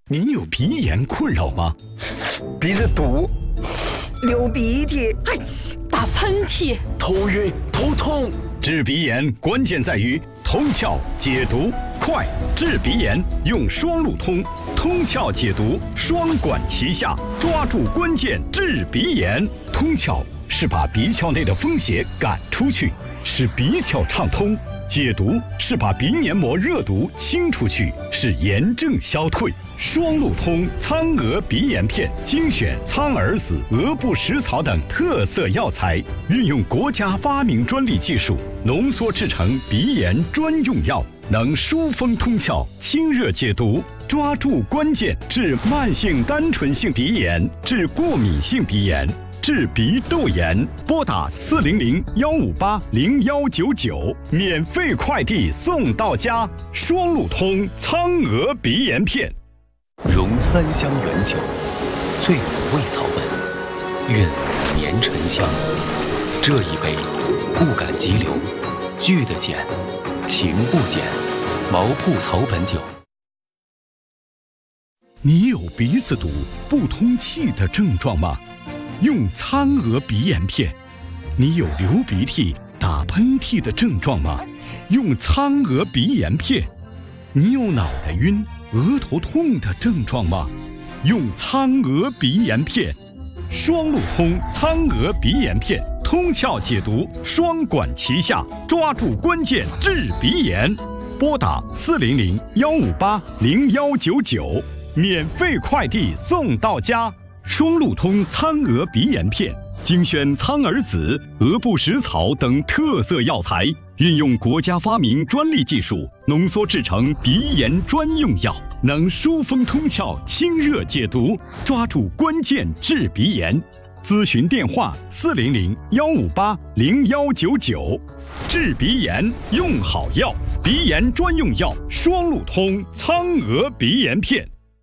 你有鼻炎困扰吗？ 鼻子堵，流鼻涕， 打喷嚏， 头晕头痛。 治鼻炎关键在于通窍解毒快，治鼻炎用双路通，通窍解毒双管齐下，抓住关键治鼻炎。通窍是把鼻窍内的风邪赶出去，使鼻窍畅通；解毒是把鼻黏膜热毒清出去，使炎症消退。双路通苍鹅鼻炎片精选苍耳子、鹅不食草等特色药材，运用国家发明专利技术浓缩制成鼻炎专用药，能疏风通窍、清热解毒，抓住关键治慢性单纯性鼻炎、治过敏性鼻炎、治鼻窦炎。拨打400-158-0199，免费快递送到家。双路通苍鹅鼻炎片。 融3香原酒，醉5味草本，韵绵沉香。这一杯，不敢急流，聚得减，情不减。毛铺草本酒。 你有鼻子堵、不通气的症状吗？用苍鹅鼻炎片。你有流鼻涕、打喷嚏的症状吗？用苍鹅鼻炎片。你有脑袋晕、额头痛的症状吗？用苍鹅鼻炎片。双路通苍鹅鼻炎片，通窍解毒双管齐下，抓住关键治鼻炎。拨打400-158-0199，免费快递送到家。双路通苍鹅鼻炎片精选苍耳子、鹅不食草等特色药材，运用国家发明专利技术浓缩制成鼻炎专用药，能疏风通窍、清热解毒，抓住关键治鼻炎。咨询电话400-158-0199。治鼻炎用好药，鼻炎专用药双路通苍鹅鼻炎片。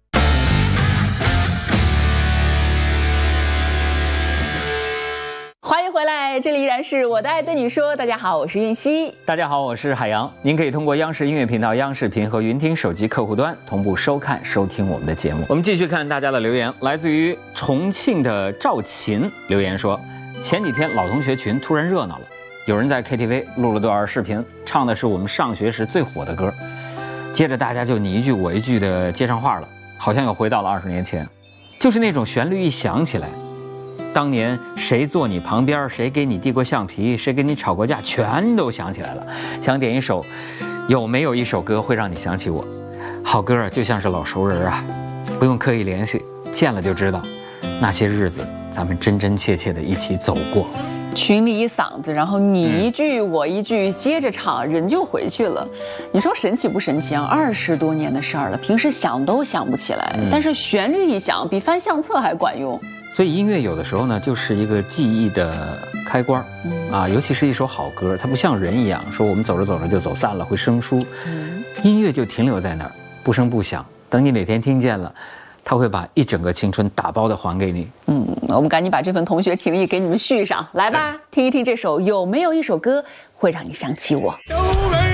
欢迎回来，这里依然是我的爱对你说。大家好，我是韵熙。 大家好，我是海洋。您可以通过央视音乐频道、央视频和云听手机客户端同步收看、收听我们的节目。我们继续看大家的留言，来自于重庆的赵琴留言说，前几天老同学群突然热闹了，有人在 KTV 录了段视频，唱的是我们上学时最火的歌，接着大家就你一句我一句的接上话了，好像又回到了20年前，就是那种旋律一响起来，当年谁坐你旁边，谁给你递过橡皮，谁给你吵过架，全都想起来了。想点一首，有没有一首歌会让你想起我？好歌啊，就像是老熟人啊，不用刻意联系，见了就知道，那些日子咱们真真切切的一起走过。 群里一嗓子，然后你一句我一句，接着唱，人就回去了。你说神奇不神奇啊？20多年的事儿了，平时想都想不起来，但是旋律一响，比翻相册还管用。 所以音乐有的时候呢，就是一个记忆的开关啊，尤其是一首好歌，它不像人一样，说我们走着走着就走散了，会生疏。音乐就停留在那儿，不声不响，等你哪天听见了，他会把一整个青春打包的还给你。 我们赶紧把这份同学情谊给你们续上，来吧，听一听这首有没有一首歌会让你想起我？